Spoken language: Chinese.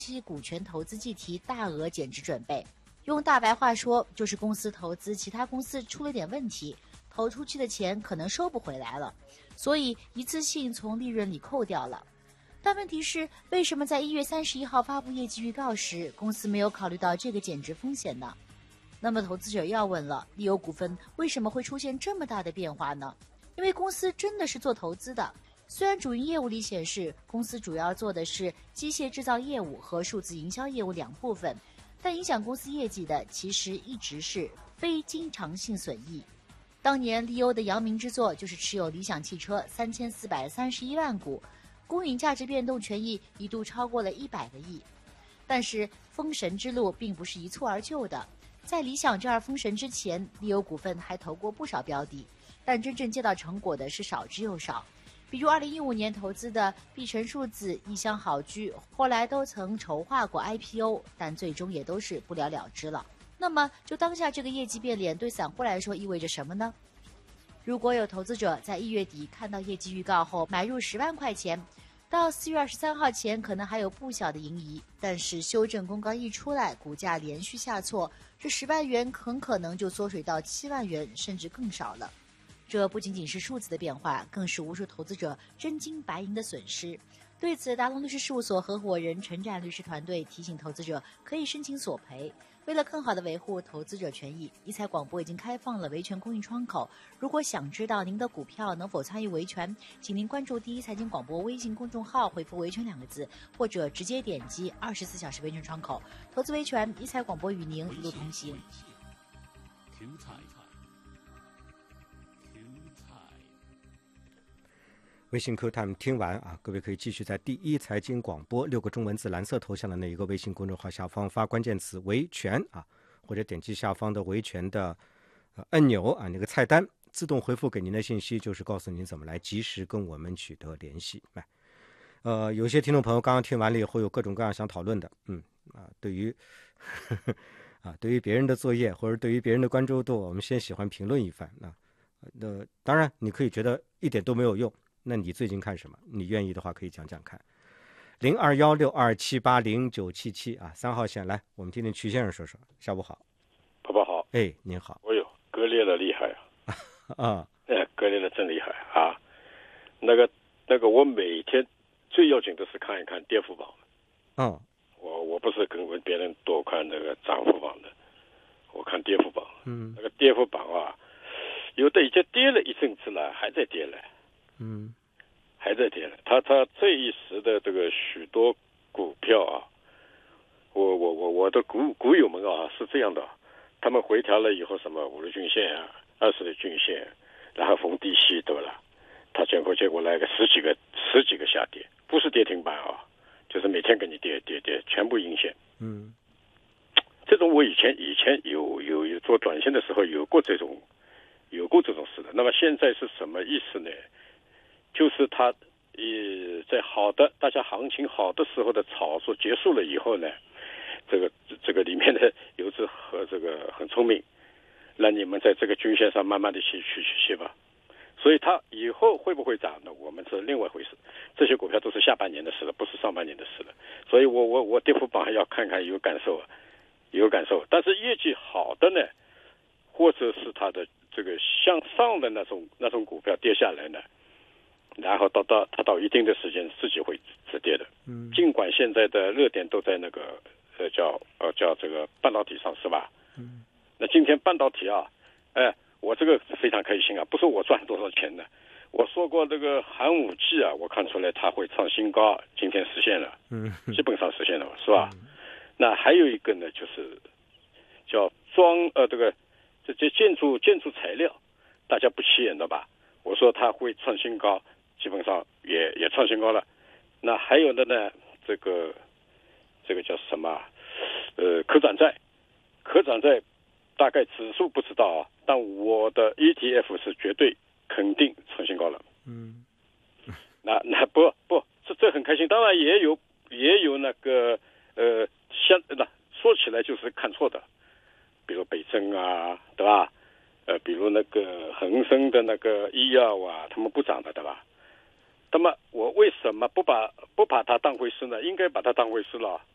期股权投资计提大额减值准备。用大白话说，就是公司投资其他公司出了点问题，投出去的钱可能收不回来了，所以一次性从利润里扣掉了。但问题是，为什么在1月31号发布业绩预告时，公司没有考虑到这个减值风险呢？那么投资者要问了，利欧股份为什么会出现这么大的变化呢？因为公司真的是做投资的。虽然主营业务里显示公司主要做的是机械制造业务和数字营销业务2部分，但影响公司业绩的其实一直是非经常性损益。当年利欧的扬名之作就是持有理想汽车3431万股，公允价值变动权益一度超过了100个亿。但是封神之路并不是一蹴而就的，在理想这儿封神之前，利欧股份还投过不少标的，但真正见到成果的是少之又少。比如2015年投资的碧城数字、一厢好居，后来都曾筹划过 IPO， 但最终也都是不了了之了。那么就当下这个业绩变脸对散户来说意味着什么呢？如果有投资者在1月底看到业绩预告后买入10万块钱，到4月23号前可能还有不小的盈余，但是修正公告一出来，股价连续下挫，这10万元很可能就缩水到7万元甚至更少了。这不仅仅是数字的变化，更是无数投资者真金白银的损失。对此，达龙律师事务所合伙人陈展律师团队提醒投资者可以申请索赔。为了更好地维护投资者权益，一财广播已经开放了维权公益窗口。如果想知道您的股票能否参与维权，请您关注第一财经广播微信公众号，回复维权2个字，或者直接点击24小时维权窗口。投资维权，一财广播与您一路同行。 微信 Q-Time 听完啊，各位可以继续在第一财经广播6个中文字蓝色头像的那一个微信公众号下方发关键词维权啊，或者点击下方的维权的按钮啊，那个菜单自动回复给您的信息，就是告诉您怎么来及时跟我们取得联系。有些听众朋友刚刚听完了以后有各种各样想讨论的，对于对于别人的作业或者对于别人的关注度，我们先喜欢评论一番当然你可以觉得一点都没有用，那你最近看什么？你愿意的话可以讲讲看。021627809777啊，3号线来，我们听听曲先生说说。下午好。 爸爸好。 哎，您好。 哎呦，割裂了厉害啊！ 割裂了真厉害啊！那个，我每天最要紧的是看一看跌幅榜。我不是跟别人多看那个涨幅榜的，我看跌幅榜。那个跌幅榜啊，有的已经跌了一阵子了，还在跌了。还在跌了。他这一时的这个许多股票啊，我的股友们啊是这样的，他们回调了以后，什么5日均线啊、20日均线，然后逢低吸，对了，他结果来个十几个下跌，不是跌停板啊，就是每天给你跌，全部阴线。这种我以前有做短线的时候有过这种事的。那么现在是什么意思呢？就是它在大家行情好的时候的炒作结束了以后呢，这个里面的游资和这个很聪明，让你们在这个均线上慢慢的去吧。所以它以后会不会涨呢？我们是另外一回事。这些股票都是下半年的事了，不是上半年的事了。所以我跌幅榜还要看看有感受。但是业绩好的呢，或者是它的这个向上的那种股票跌下来呢，然后它到一定的时间自己会止跌的。尽管现在的热点都在那个叫这个半导体上，是吧？那今天半导体啊，我这个非常开心啊，不是我赚多少钱的。我说过这个寒武纪啊，我看出来它会创新高，今天实现了，基本上实现了，是吧？那还有一个呢，就是叫这建筑材料，大家不起眼的吧？我说它会创新高，基本上也创新高了。那还有的呢，这个叫什么？可转债大概指数不知道啊，但我的 ETF 是绝对肯定创新高了。那不，这很开心。当然也有那个说起来就是看错的，比如北证啊，对吧？比如那个恒生的那个医药啊，他们不涨的，对吧？那么我为什么不把它当回事呢？应该把它当回事了。